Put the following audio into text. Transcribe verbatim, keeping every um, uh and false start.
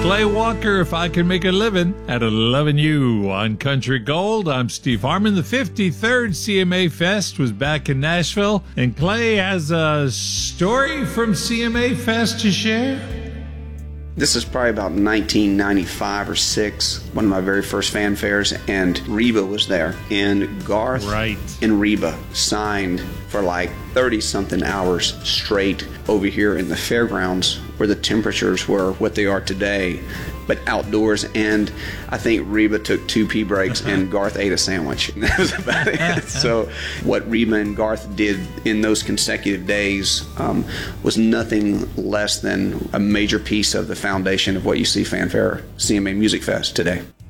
Clay Walker, If I Can Make a Living at Lovin' You on Country Gold. I'm Steve Harmon. The fifty-third C M A Fest was back in Nashville, and Clay has a story from C M A Fest to share. This is probably about nineteen ninety-five or six, one of my very first fanfares, and Reba was there. And Garth right. and Reba signed for like thirty-something hours straight over here in the fairgrounds where the temperatures were what they are today, but outdoors. And I think Reba took two pee breaks and Garth ate a sandwich. And that was about it. So what Reba and Garth did in those consecutive days um, was nothing less than a major piece of the foundation of what you see Fanfare C M A Music Fest today.